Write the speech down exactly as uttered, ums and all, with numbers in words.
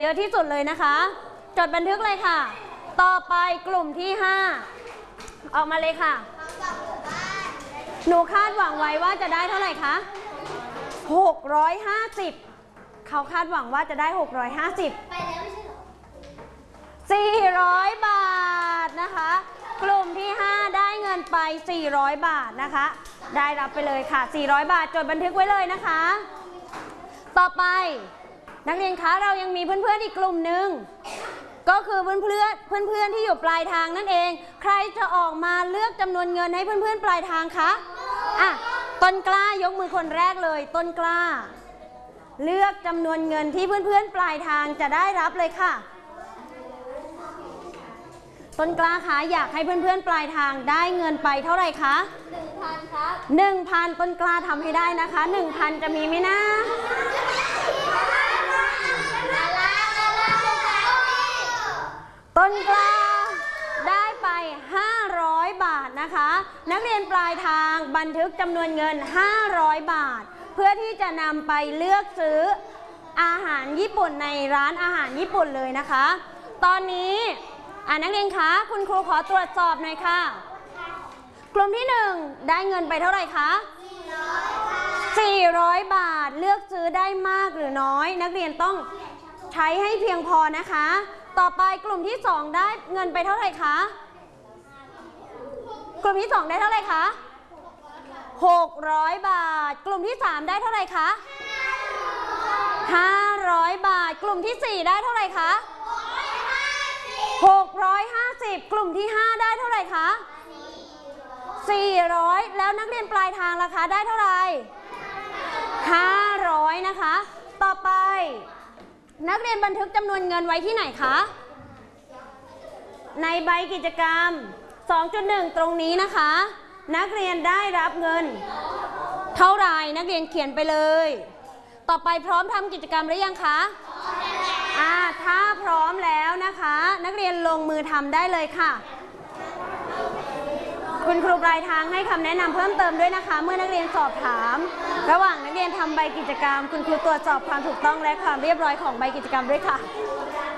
เยอะที่สุดเลยนะคะจดบันทึกเลยค่ะต่อไปกลุ่มที่ห้าออกมาเลยค่ะหนูคาดหวังไว้ว่าจะได้เท่าไหร่คะหกร้อยห้าสิบเขาคาดหวังว่าจะได้หกร้อยห้าสิบไปแล้วไม่ใช่หรอสี่ร้อยบาทนะคะกลุ่มที่ห้าได้เงินไปสี่ร้อยบาทนะคะได้รับไปเลยค่ะสี่ร้อยบาทจดบันทึกไว้เลยนะคะต่อไปนักเรียนคะเรายังมีเพื่อนๆอีกกลุ่มหนึ่งก็คือเพื่อนๆเพื่อนๆที่อยู่ปลายทางนั่นเองใครจะออกมาเลือกจำนวนเงินให้เพื่อนๆปลายทางคะอ่ะต้นกล้ายกมือคนแรกเลยต้นกล้าเลือกจำนวนเงินที่เพื่อนๆปลายทางจะได้รับเลยค่ะต้นกล้าคะอยากให้เพื่อนๆปลายทางได้เงินไปเท่าไหร่คะหนึ่งพันครับหนึ่งพันต้นกล้าทำให้ได้นะคะหนึ่งพันจะมีไหมนะต้นกล้าได้ไปห้าร้อยบาทนะคะนักเรียนปลายทางบันทึกจำนวนเงินห้าร้อยบาทเพื่อที่จะนำไปเลือกซื้ออาหารญี่ปุ่นในร้านอาหารญี่ปุ่นเลยนะคะตอนนี้อ่านักเรียนคะคุณครูขอตรวจสอบหน่อยค่ะกลุ่มที่หนึ่งได้เงินไปเท่าไหร่คะสี่ร้อยบาทเลือกซื้อได้มากหรือน้อยนักเรียนต้องใช้ให้เพียงพอนะคะต่อไปกลุ่มที่สองได้เงินไปเท่าไหร่คะกลุ่มที่สองได้เท่าไหร่คะหกร้อยบาทกลุ่มที่สามได้เท่าไหร่คะห้าร้อยบาทกลุ่มที่สี่ได้เท่าไหร่คะหกร้อยห้าสิบกลุ่มที่ห้าได้เท่าไหร่คะสี่ร้อยแล้วนักเรียนปลายทางล่ะคะได้เท่าไหร่ห้าร้อยนะคะต่อไปนักเรียนบันทึกจำนวนเงินไว้ที่ไหนคะในใบกิจกรรม สองจุดหนึ่ง ตรงนี้นะคะนักเรียนได้รับเงินเท่าไหร่นักเรียนเขียนไปเลยต่อไปพร้อมทำกิจกรรมหรือยังคะอ่าถ้าพร้อมแล้วนะคะนักเรียนลงมือทำได้เลยค่ะคุณครูปลายทางให้คำแนะนำเพิ่มเติมด้วยนะคะเมื่อนักเรียนสอบถามระหว่างนักเรียนทำใบกิจกรรมคุณครูตรวจสอบความถูกต้องและความเรียบร้อยของใบกิจกรรมด้วยค่ะ